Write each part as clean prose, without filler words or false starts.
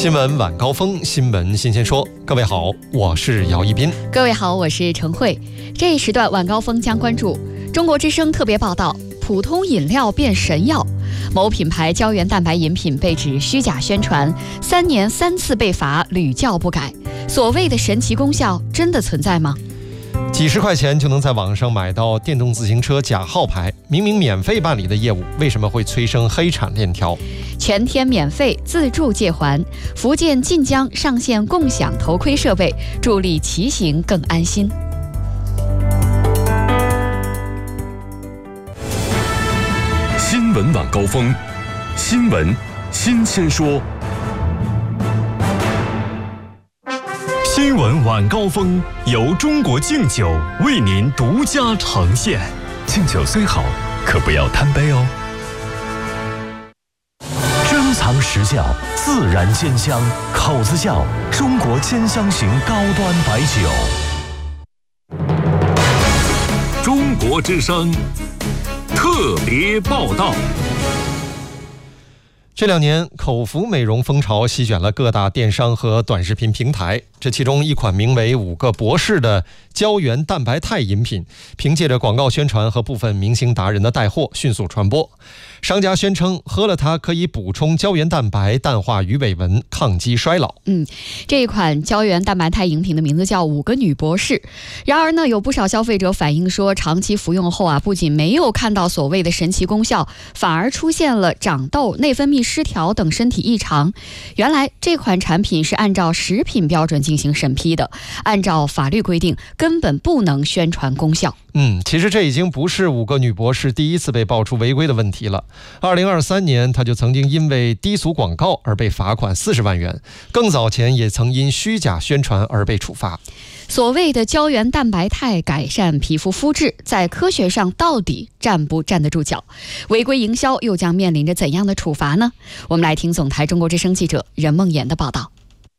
新闻晚高峰，新闻新鲜说。各位好，我是姚一斌。 各位好，我是陈慧。这一时段晚高峰将关注中国之声特别报道：普通饮料变神药，某品牌胶原蛋白饮品被指虚假宣传，3年3次被罚，屡教不改。所谓的神奇功效真的存在吗？ 几十块钱就能在网上买到电动自行车假号牌，明明免费办理的业务，为什么会催生黑产链条？ 全天免费自助借还，福建晋江上线共享头盔设备，助力骑行更安心。 新闻晚高峰，新闻新鲜说。新闻晚高峰由中国敬酒为您独家呈现。敬酒虽好，可不要贪杯哦。珍藏实窖，自然鲜香，口子窖，中国鲜香型高端白酒。中国之声特别报道。 这2年，口服美容风潮席卷了各大电商和短视频平台。这其中一款名为5个博士的胶原蛋白肽饮品，凭借着广告宣传和部分明星达人的带货迅速传播。商家宣称喝了它可以补充胶原蛋白，淡化鱼尾纹，抗击衰老。 这一款胶原蛋白肽饮品的名字叫5个女博士。然而呢，有不少消费者反映说，长期服用后不仅没有看到所谓的神奇功效，反而出现了长痘、内分泌失调等身体异常。原来这款产品是按照食品标准进行审批的，按照法律规定根本不能宣传功效。 其实这已经不是5个女博士第一次被爆出违规的问题了。2023年，她就曾经因为低俗广告而被罚款40万元，更早前也曾因虚假宣传而被处罚。 所谓的胶原蛋白肽改善皮肤肤质，在科学上到底站不站得住脚？违规营销又将面临着怎样的处罚呢？我们来听总台中国之声记者任梦妍的报道。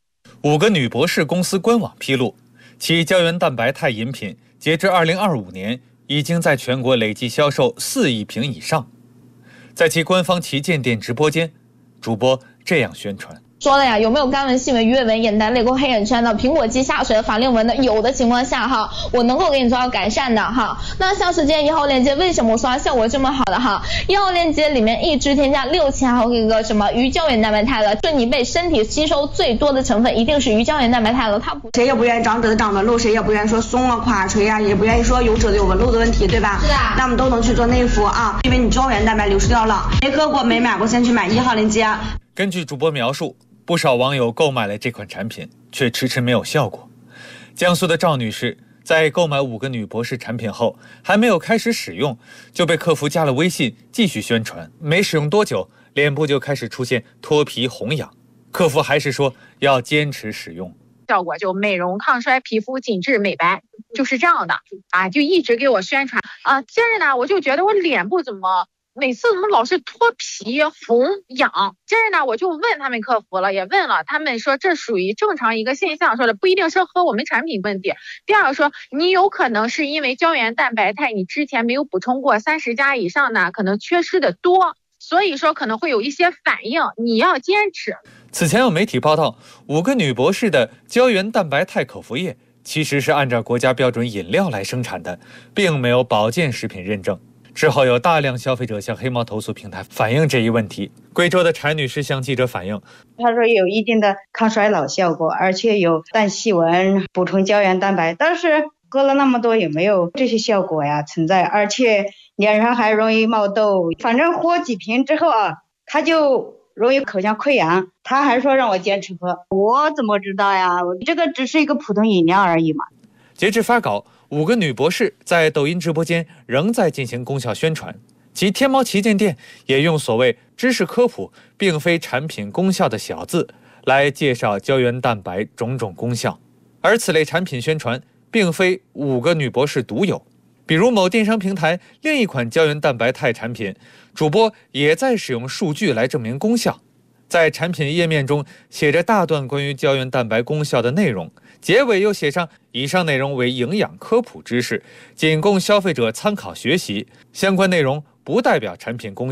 5个女博士公司官网披露，其胶原蛋白肽饮品截至2025年已经在全国累计销售4亿瓶以上。在其官方旗舰店直播间，主播这样宣传。 说了呀，有没有干纹、细纹、鱼尾纹、眼袋、泪沟、黑眼圈的、苹果肌下垂的、法令纹的？有的情况下我能够给你做到改善的那像是1号链接，为什么我说它效果这么好的1号链接里面一支添加6000毫克一个什么鱼胶原蛋白肽了，是你被身体吸收最多的成分一定是鱼胶原蛋白肽了。它不， 谁也不愿意长褶子长纹路，谁也不愿意说松啊垮垂啊，也不愿意说有褶子有纹路的问题，对吧？是的。那我们都能去做内服因为你胶原蛋白流失掉了，没喝过没买过先去买1号链接。 根据主播描述，不少网友购买了这款产品，却迟迟没有效果。江苏的赵女士在购买5个女博士产品后，还没有开始使用，就被客服加了微信继续宣传。没使用多久，脸部就开始出现脱皮红痒，客服还是说要坚持使用。 效果就美容抗衰、皮肤紧致美白，就是这样的就一直给我宣传接着呢，我就觉得我脸部每次怎么老是脱皮红痒？接着呢，我就问他们客服了，也问了，他们说这属于正常一个现象，说的不一定是和我们产品问题。第二个说，你有可能是因为胶原蛋白肽你之前没有补充过30加以上呢，可能缺失的多，所以说可能会有一些反应，你要坚持。 此前有媒体报道，5个女博士的胶原蛋白肽口服液其实是按照国家标准饮料来生产的，并没有保健食品认证。之后有大量消费者向黑猫投诉平台反映这一问题。贵州的柴女士向记者反映， 她说有一定的抗衰老效果，而且有淡细纹、补充胶原蛋白，但是喝了那么多也没有这些效果存在，而且脸上还容易冒痘。反正喝几瓶之后她就容易口腔溃疡，她还说让我坚持喝，我怎么知道呀？这个只是一个普通饮料而已嘛。 截至发稿，5个女博士在抖音直播间仍在进行功效宣传，其天猫旗舰店也用所谓知识科普并非产品功效的小字来介绍胶原蛋白种种功效。而此类产品宣传并非5个女博士独有，比如某电商平台另一款胶原蛋白肽产品，主播也在使用数据来证明功效。在产品页面中写着大段关于胶原蛋白功效的内容，结尾又写上以上内容为营养科普知识，仅供消费者参考学习，相关内容不代表产品功效。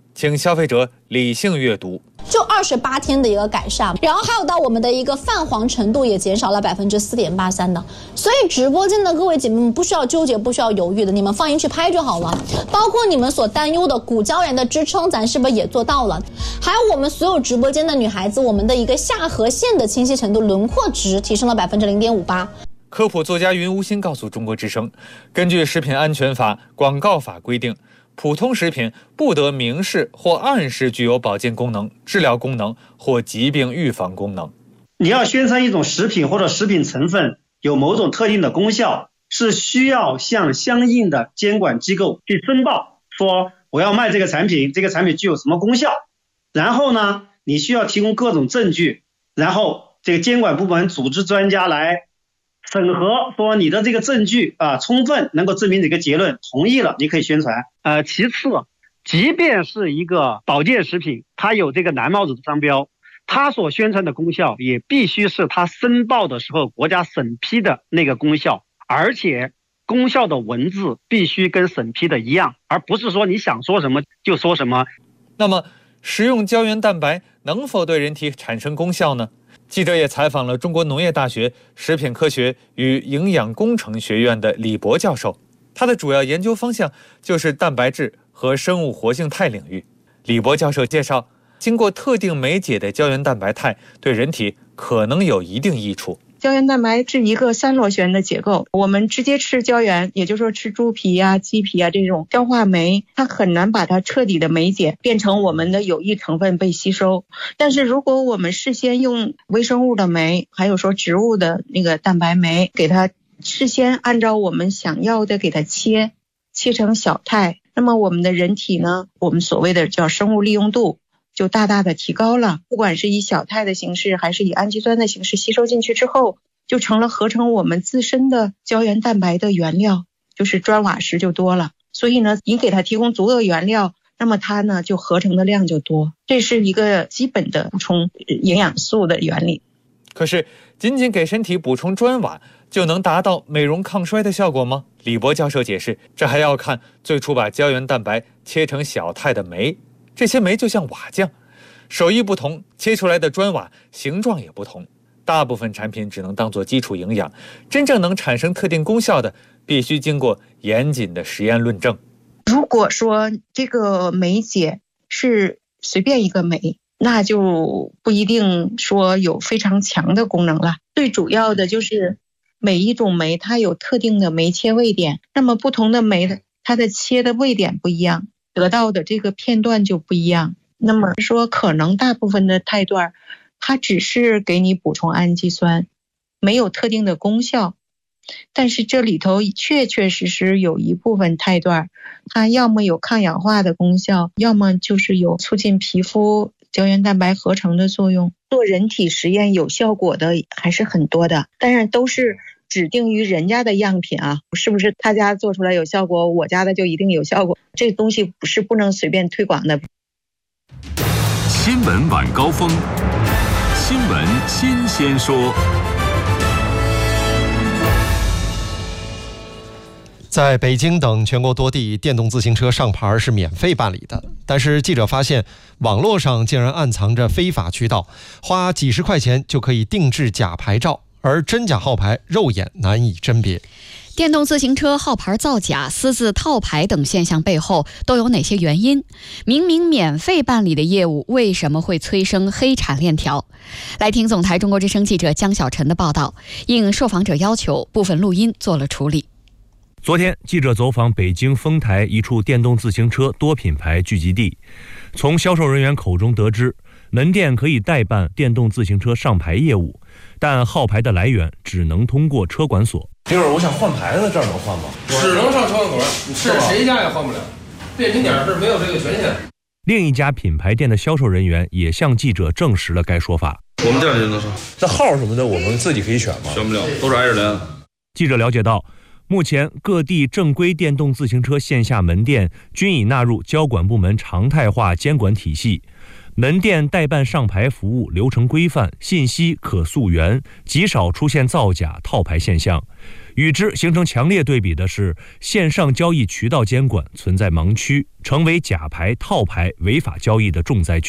请消费者理性阅读。 就28天的一个改善，然后还有到我们的一个泛黄程度也减少了4.83%的，所以直播间的各位姐妹们不需要纠结，不需要犹豫的，你们放心去拍就好了。包括你们所担忧的骨胶原的支撑，咱是不是也做到了？还有我们所有直播间的女孩子，我们的一个下颌线的清晰程度、轮廓值提升了0.58%。 科普作家云无心告诉中国之声，根据食品安全法、广告法规定，普通食品不得明示或暗示具有保健功能、治疗功能或疾病预防功能。 你要宣传一种食品或者食品成分有某种特定的功效，是需要向相应的监管机构去申报，说我要卖这个产品，这个产品具有什么功效。然后呢，你需要提供各种证据，然后这个监管部门组织专家来审核，说你的这个证据充分能够证明这个结论，同意了你可以宣传。其次，即便是一个保健食品，它有这个蓝帽子的商标，它所宣传的功效也必须是它申报的时候国家审批的那个功效，而且功效的文字必须跟审批的一样，而不是说你想说什么就说什么。 那么食用胶原蛋白能否对人体产生功效呢？记者也采访了中国农业大学食品科学与营养工程学院的李博教授，他的主要研究方向就是蛋白质和生物活性肽领域。李博教授介绍，经过特定酶解的胶原蛋白肽对人体可能有一定益处。 胶原蛋白是一个3螺旋的结构，我们直接吃胶原，也就是说吃猪皮呀、鸡皮呀这种消化酶，它很难把它彻底的酶解变成我们的有益成分被吸收。但是如果我们事先用微生物的酶，还有说植物的那个蛋白酶，给它事先按照我们想要的给它切成小肽，那么我们的人体呢，我们所谓的叫生物利用度就大大的提高了，不管是以小肽的形式还是以氨基酸的形式吸收进去之后，就成了合成我们自身的胶原蛋白的原料，就是砖瓦石就多了。所以呢，你给它提供足够原料，那么它呢就合成的量就多，这是一个基本的补充营养素的原理。 可是仅仅给身体补充砖瓦就能达到美容抗衰的效果吗？李博教授解释，这还要看最初把胶原蛋白切成小肽的酶，这些酶就像瓦匠，手艺不同，切出来的砖瓦形状也不同。大部分产品只能当作基础营养，真正能产生特定功效的，必须经过严谨的实验论证。 如果说这个酶解是随便一个酶，那就不一定说有非常强的功能了。最主要的就是每一种酶它有特定的酶切位点，那么不同的酶它的切的位点不一样，得到的这个片段就不一样。那么说可能大部分的肽段它只是给你补充氨基酸，没有特定的功效，但是这里头确实有一部分肽段它要么有抗氧化的功效，要么就是有促进皮肤胶原蛋白合成的作用。做人体实验有效果的还是很多的，当然都是指定于人家的样品啊，是不是他家做出来有效果，我家的就一定有效果？这东西不能随便推广的。 新闻晚高峰，新闻新鲜说。 在北京等全国多地，电动自行车上牌是免费办理的，但是记者发现，网络上竟然暗藏着非法渠道，花几十块钱就可以定制假牌照，而真假号牌肉眼难以甄别。 电动自行车号牌造假、私自套牌等现象背后都有哪些原因？明明免费办理的业务，为什么会催生黑产链条？来听总台中国之声记者江小晨的报道。应受访者要求，部分录音做了处理。 昨天，记者走访北京丰台一处电动自行车多品牌聚集地，从销售人员口中得知，门店可以代办电动自行车上牌业务，但号牌的来源只能通过车管所。 一会儿我想换牌子，这儿能换吗？ 只能上车管所，是谁家也换不了。变频点是没有这个权限。 另一家品牌店的销售人员也向记者证实了该说法。 我们店里能上，这号什么的我们自己可以选吗？选不了，都是挨着连。 记者了解到，目前各地正规电动自行车线下门店均已纳入交管部门常态化监管体系，门店代办上牌服务流程规范，信息可溯源，极少出现造假套牌现象。 与之形成强烈对比的是，线上交易渠道监管存在盲区，成为假牌、套牌违法交易的重灾区。